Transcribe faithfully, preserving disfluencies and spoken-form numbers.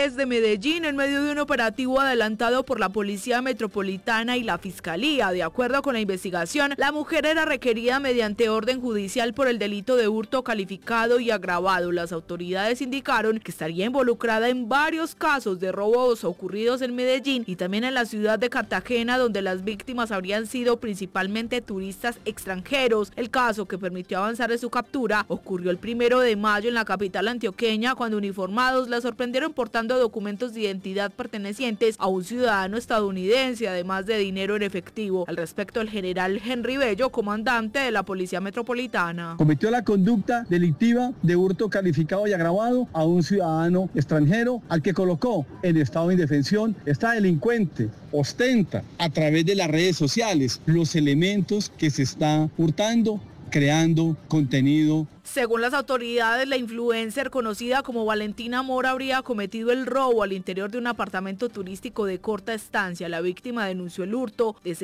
desde Medellín en medio de un operativo adelantado por la Policía Metropolitana y la Fiscalía. De acuerdo con la investigación, la mujer era requerida mediante orden judicial por el delito de hurto calificado y agravado. Las autoridades indicaron que estaría involucrada en varios casos de robos ocurridos en Medellín y también en la ciudad de Cartagena, donde las víctimas habrían sido principalmente turistas extranjeros. El caso, que permitió avanzar en su captura, ocurrió el primero de mayo en la capital antioqueña, cuando uniformados la sorprendieron portando documentos de identidad pertenecientes a un ciudadano estadounidense, además de dinero en efectivo. Al respecto, el general Henry Bello, comandante de la Policía Metropolitana, cometió la conducta delictiva de hurto calificado y agravado a un ciudadano extranjero, al que colocó en estado de indefensión. Esta delincuente ostenta a través de las redes sociales los elementos que se está hurtando, creando contenido. Según las autoridades, la influencer conocida como Valentina Mora habría cometido el robo al interior de un apartamento turístico de corta estancia. La víctima denunció el hurto de